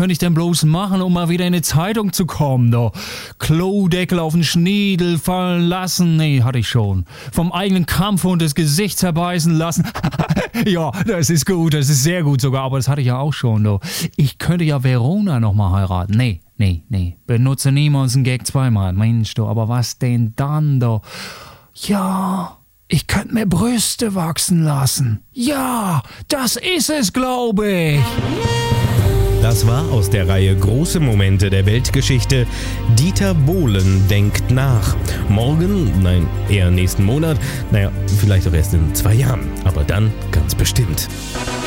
könnte ich denn bloß machen, um mal wieder in die Zeitung zu kommen, da? Klodeckel auf den Schniedel fallen lassen, nee, hatte ich schon. Vom eigenen Kampfhund das Gesicht zerbeißen lassen. Ja, das ist gut, das ist sehr gut sogar, aber das hatte ich ja auch schon, da. Ich könnte ja Verona nochmal heiraten, nee. Benutze niemals einen Gag zweimal. Mensch, du, aber was denn dann, da? Ja, ich könnte mir Brüste wachsen lassen. Ja, das ist es, glaube ich. Das war aus der Reihe Große Momente der Weltgeschichte. Dieter Bohlen denkt nach. Morgen, nein, eher nächsten Monat. Naja, vielleicht auch erst in 2 Jahren. Aber dann ganz bestimmt.